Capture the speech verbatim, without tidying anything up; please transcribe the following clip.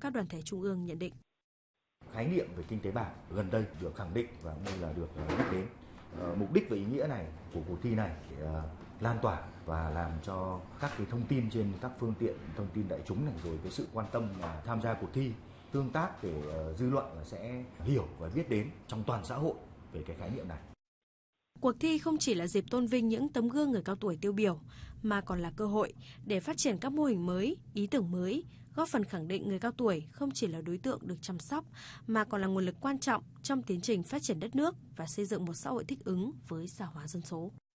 các đoàn thể trung ương nhận định. Khái niệm về kinh tế bảng gần đây được khẳng định và cũng như là được nhắc đến. Mục đích và ý nghĩa này của cuộc thi này để lan tỏa và làm cho các cái thông tin trên các phương tiện thông tin đại chúng này, rồi cái sự quan tâm mà tham gia cuộc thi, tương tác để dư luận sẽ hiểu và biết đến trong toàn xã hội về cái khái niệm này. Cuộc thi không chỉ là dịp tôn vinh những tấm gương người cao tuổi tiêu biểu, mà còn là cơ hội để phát triển các mô hình mới, ý tưởng mới, góp phần khẳng định người cao tuổi không chỉ là đối tượng được chăm sóc, mà còn là nguồn lực quan trọng trong tiến trình phát triển đất nước và xây dựng một xã hội thích ứng với già hóa dân số.